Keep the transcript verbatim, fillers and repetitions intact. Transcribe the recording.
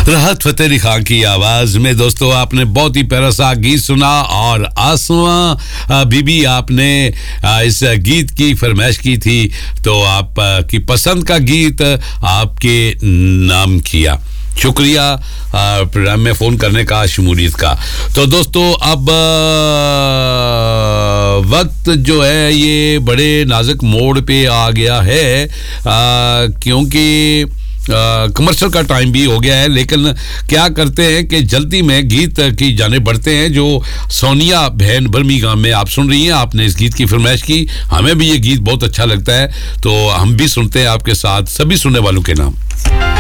राहत फतेह अली खान की आवाज में दोस्तों आपने बहुत ही प्यारा सा गीत सुना और आसमां बीबी आपने इस गीत की फरमाइश की थी तो आप की पसंद का गीत आपके नाम किया। शुक्रिया प्रोग्राम में फ़ोन करने का, शमूलियत का। तो दोस्तों अब वक्त जो है ये बड़े नाजुक मोड़ पे आ गया है क्योंकि कमर्शियल का टाइम भी हो गया है, लेकिन क्या करते हैं कि जल्दी में गीत की जाने बढ़ते हैं जो सोनिया बहन बर्मिंघम में आप सुन रही हैं। आपने इस गीत की फरमाइश की, हमें भी ये गीत बहुत अच्छा लगता है तो हम भी सुनते हैं आपके साथ सभी सुनने वालों के नाम।